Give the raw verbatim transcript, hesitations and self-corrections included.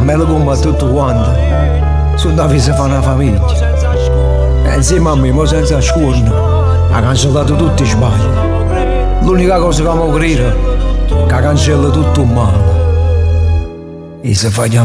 bello come a tutto quanto. Sono da se fa una famiglia. E insieme a me, ma senza scuola, ha cancellato tutti i sbagli. L'unica cosa che mi crede è che cancella tutto il male. E se fa